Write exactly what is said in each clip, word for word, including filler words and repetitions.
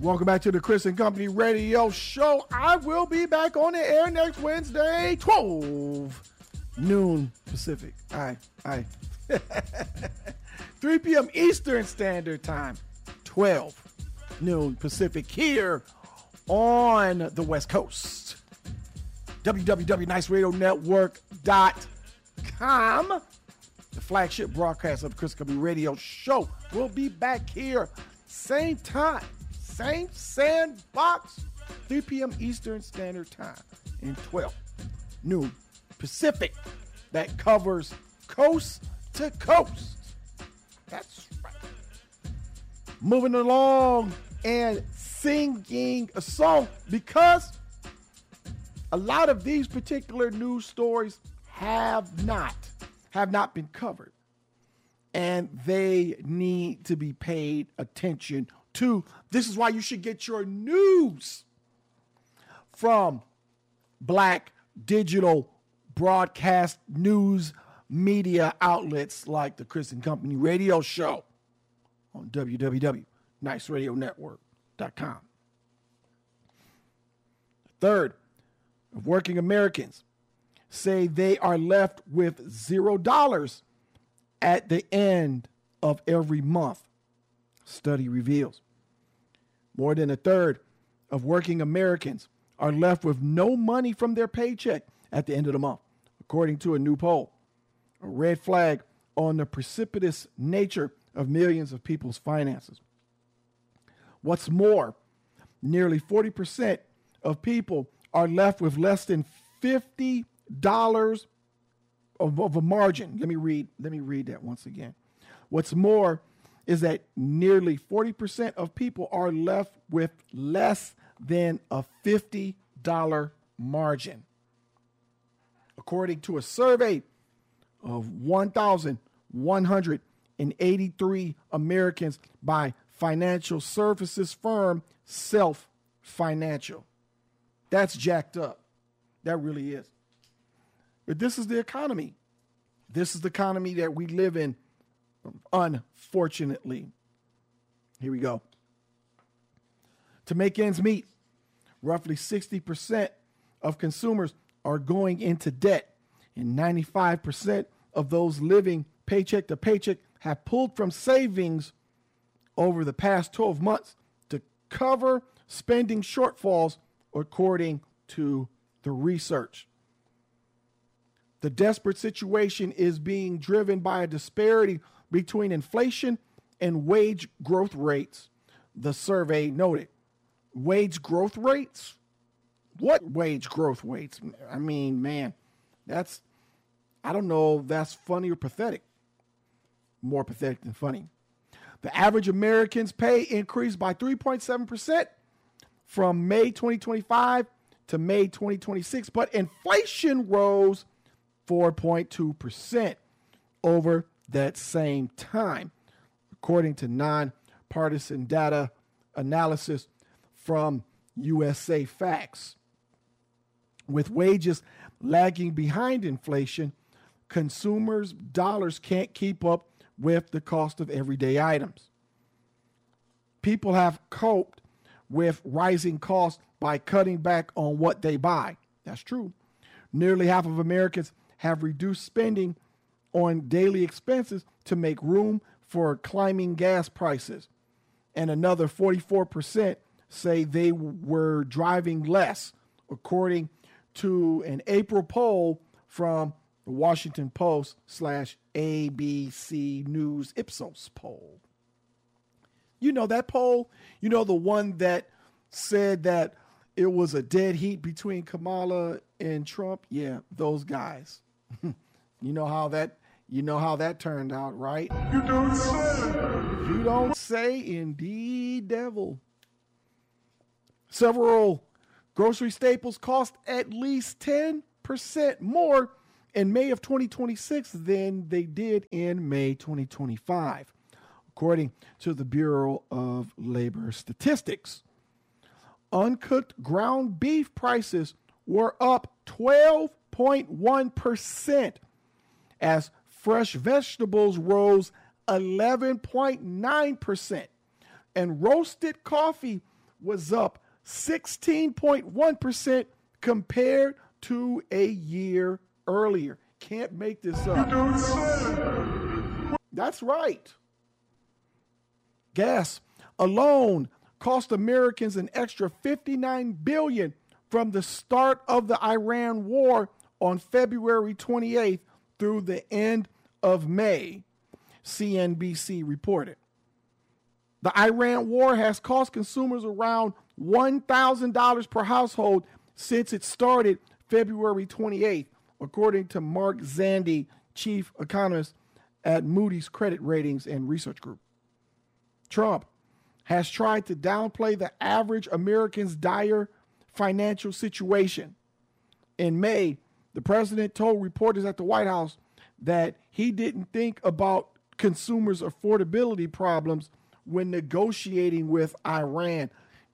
Welcome back to the Chris and Company Radio Show. I will be back on the air next Wednesday, twelve noon Pacific. All right, all right. three p.m. Eastern Standard Time, twelve noon Pacific here on the West Coast. w w w dot nice radio network dot com, the flagship broadcast of the Chris and Company Radio Show. We'll be back here same time, same sandbox, three p.m. Eastern Standard Time and twelve noon Pacific. That covers coast to coast. That's right. Moving along and singing a song, because a lot of these particular news stories have not, have not been covered. And they need to be paid attention to. This is why you should get your news from Black digital broadcast news media outlets like the Chris and Company Radio Show on w w w dot nice radio network dot com. Third, working Americans say they are left with zero dollars at the end of every month. Study reveals more than a third of working Americans are left with no money from their paycheck at the end of the month, according to a new poll. A red flag on the precipitous nature of millions of people's finances. What's more, nearly forty percent of people are left with less than fifty dollars of, of a margin. Let me read, let me read that once again. What's more is that nearly forty percent of people are left with less than a fifty dollars margin. According to a survey of one thousand one hundred eighty-three Americans by financial services firm Self Financial. That's jacked up. That really is. But this is the economy. This is the economy that we live in, unfortunately. Here we go. To make ends meet, roughly sixty percent of consumers are going into debt, and ninety-five percent of those living paycheck to paycheck have pulled from savings over the past twelve months to cover spending shortfalls, according to the research. The desperate situation is being driven by a disparity between inflation and wage growth rates, the survey noted. Wage growth rates? What wage growth rates? I mean, man, that's, I don't know if that's funny or pathetic. More pathetic than funny. The average American's pay increased by three point seven percent from May twenty twenty-five to May twenty twenty-six, but inflation rose four point two percent over that same time, according to nonpartisan data analysis from U S A Facts. With wages lagging behind inflation, consumers' dollars can't keep up with the cost of everyday items. People have coped with rising costs by cutting back on what they buy. That's true. Nearly half of Americans have reduced spending on daily expenses to make room for climbing gas prices. And another forty-four percent say they were driving less, according to an April poll from the Washington Post slash A B C News Ipsos poll. You know that poll? You know, the one that said that it was a dead heat between Kamala and Trump? Yeah, those guys. You know how that you know how that turned out, right? You don't say. You don't say, indeed, devil. Several grocery staples cost at least ten percent more in May of twenty twenty-six than they did in May twenty twenty-five, according to the Bureau of Labor Statistics. Uncooked ground beef prices were up twelve point one percent as fresh vegetables rose eleven point nine percent and roasted coffee was up sixteen point one percent compared to a year earlier. Can't make this up. That's right. Gas alone cost Americans an extra fifty-nine billion dollars from the start of the Iran war on February twenty-eighth through the end of May, C N B C reported. The Iran war has cost consumers around one thousand dollars per household since it started February twenty-eighth, according to Mark Zandi, chief economist at Moody's Credit Ratings and Research Group. Trump has tried to downplay the average American's dire financial situation. In May, the president told reporters at the White House that he didn't think about consumers' affordability problems when negotiating with Iran.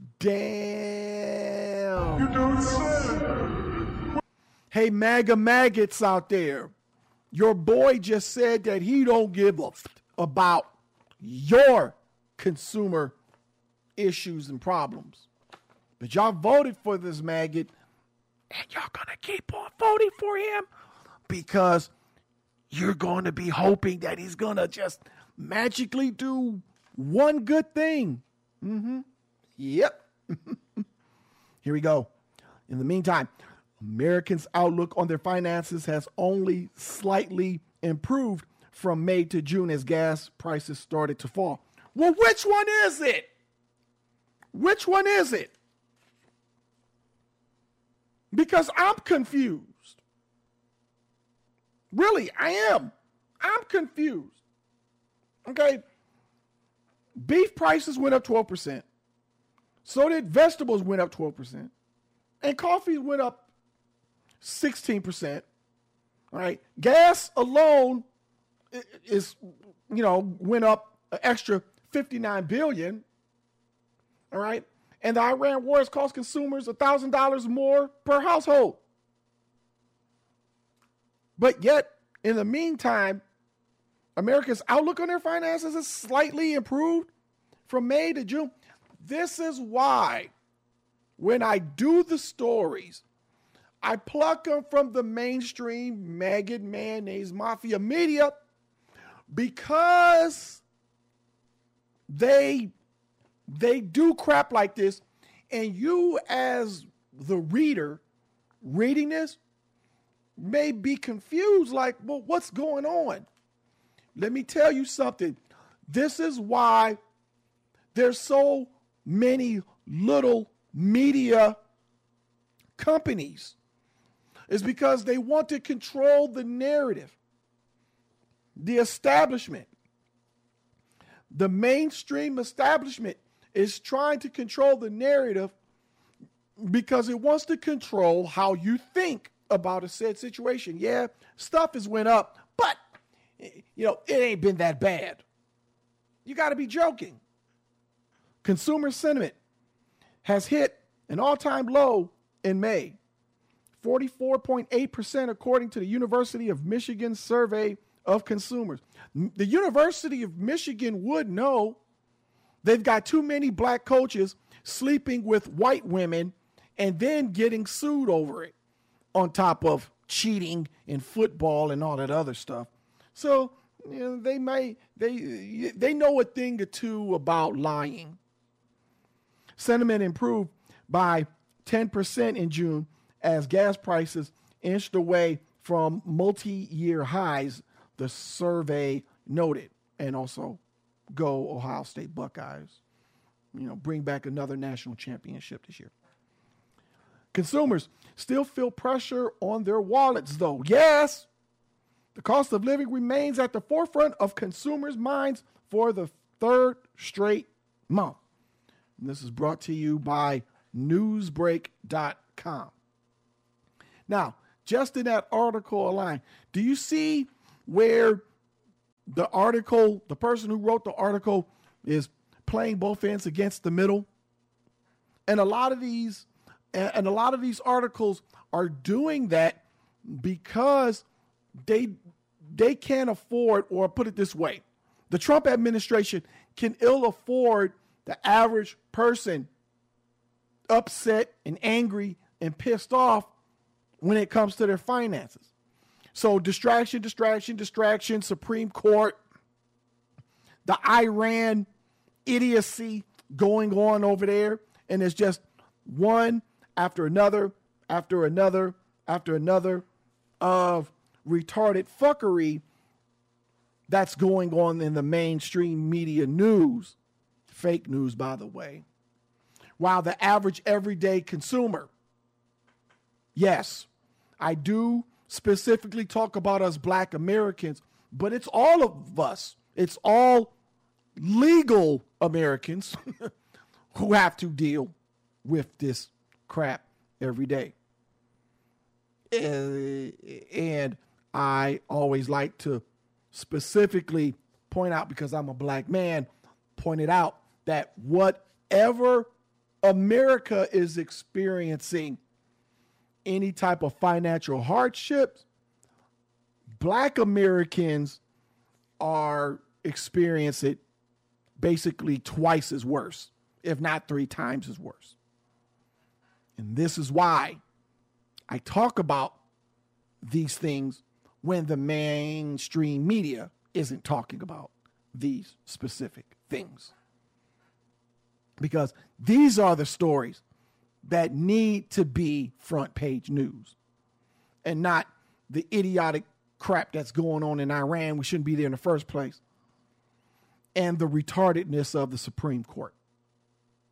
Damn. You don't say. Hey, MAGA maggots out there, your boy just said that he don't give a f- about your consumer issues and problems. But y'all voted for this maggot, and y'all gonna keep on voting for him because you're going to be hoping that he's gonna just magically do one good thing. Mm-hmm. Yep. Here we go. In the meantime, Americans' outlook on their finances has only slightly improved from May to June as gas prices started to fall. Well, which one is it? Which one is it? Because I'm confused. Really, I am. I'm confused. Okay. Beef prices went up twelve percent. So did vegetables went up twelve percent. And coffee went up sixteen percent. All right. Gas alone is, you know, went up an extra fifty-nine billion dollars. All right. And the Iran war has cost consumers one thousand dollars more per household. But yet, in the meantime, America's outlook on their finances is slightly improved from May to June. This is why when I do the stories, I pluck them from the mainstream maggot mayonnaise mafia media because they They do crap like this, and you as the reader reading this may be confused like, well, what's going on? Let me tell you something. This is why there's so many little media companies. It's because they want to control the narrative, the establishment. The mainstream establishment is trying to control the narrative because it wants to control how you think about a said situation. Yeah, stuff has went up, but, you know, it ain't been that bad. You got to be joking. Consumer sentiment has hit an all-time low in May. forty-four point eight percent according to the University of Michigan survey of consumers. The University of Michigan would know they've got too many black coaches sleeping with white women and then getting sued over it, on top of cheating in football and all that other stuff. So, you know, they may they they know a thing or two about lying. Sentiment improved by ten percent in June as gas prices inched away from multi-year highs, the survey noted. And also, go Ohio State Buckeyes. You know, bring back another national championship this year. Consumers still feel pressure on their wallets, though. Yes, the cost of living remains at the forefront of consumers' minds for the third straight month. And this is brought to you by newsbreak dot com. Now, just in that article line, do you see where the article, the person who wrote the article is playing both ends against the middle? And a lot of these, and a lot of these articles are doing that because they, they can't afford, or put it this way, the Trump administration can ill afford the average person upset and angry and pissed off when it comes to their finances. So distraction, distraction, distraction, Supreme Court, the Iran idiocy going on over there. And it's just one after another, after another, after another of retarded fuckery that's going on in the mainstream media news. Fake news, by the way. While the average everyday consumer, yes, I do specifically talk about us Black Americans, but it's all of us. It's all legal Americans who have to deal with this crap every day. And I always like to specifically point out, because I'm a Black man, point it out that whatever America is experiencing, any type of financial hardships, Black Americans are experiencing it basically twice as worse, if not three times as worse. And this is why I talk about these things when the mainstream media isn't talking about these specific things. Because these are the stories that need to be front page news and not the idiotic crap that's going on in Iran. We shouldn't be there in the first place. And the retardedness of the Supreme Court.